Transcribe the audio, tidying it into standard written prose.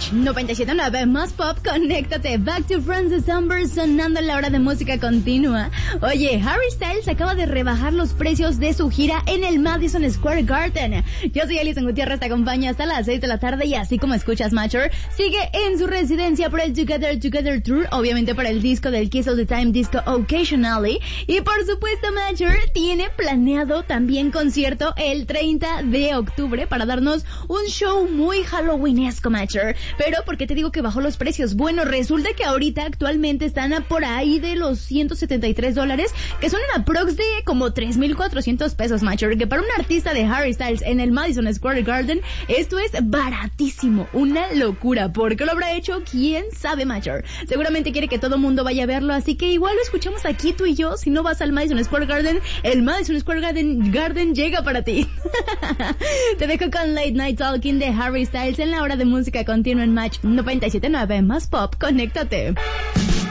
Match 97.9 más pop, conéctate. Back to Friends December sonando en la hora de música continua. Oye, Harry Styles acaba de rebajar los precios de su gira en el Madison Square Garden. Yo soy Alison Gutiérrez, te acompaña hasta las 6 de la tarde y así como escuchas Matcher, sigue en su residencia por el Together Tour, obviamente para el disco del Kiss of the Time Disco Occasionally. Y por supuesto Matcher tiene planeado también concierto el 30 de octubre para darnos un show muy halloweenesco, Matcher. Pero ¿por qué te digo que bajó los precios? Bueno, resulta que ahorita actualmente están por ahí de los $173, que son una aprox de como 3,400 pesos, Matcher, que para un artista de Harry Styles en el Madison Square Garden, esto es baratísimo, una locura. ¿Por qué lo habrá hecho? ¿Quién sabe, Matcher? Seguramente quiere que todo el mundo vaya a verlo, así que igual lo escuchamos aquí tú y yo. Si no vas al Madison Square Garden, el Madison Square Garden llega para ti. Te dejo con Late Night Talking de Harry Styles en la hora de música continua en Match 97.9 más pop, conéctate.